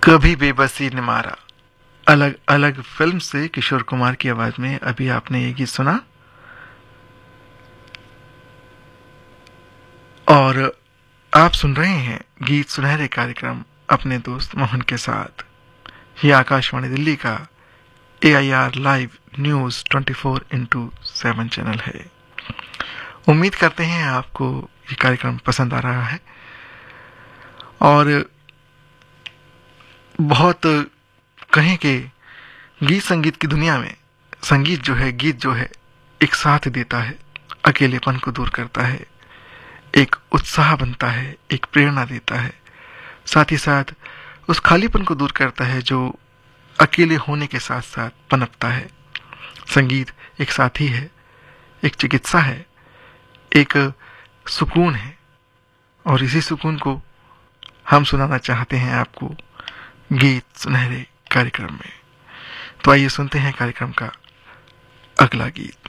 कभी बेबसी ने मारा। अलग अलग फिल्म से किशोर कुमार की आवाज में अभी आपने ये गीत सुना। और आप सुन रहे हैं गीत सुनहरे कार्यक्रम अपने दोस्त मोहन के साथ। ये आकाशवाणी दिल्ली का AIR लाइव न्यूज 24/7 चैनल है। उम्मीद करते हैं आपको ये कार्यक्रम पसंद आ रहा है और बहुत कहें कि गीत संगीत की दुनिया में संगीत जो है, गीत जो है, एक साथ देता है, अकेलेपन को दूर करता है, एक उत्साह बनता है, एक प्रेरणा देता है, साथ ही साथ उस खालीपन को दूर करता है जो अकेले होने के साथ साथ पनपता है। संगीत एक साथी है, एक चिकित्सा है, एक सुकून है और इसी सुकून को हम सुनाना चाहते हैं आपको गीत सुनहरे कार्यक्रम में। तो आइए सुनते हैं कार्यक्रम का अगला गीत।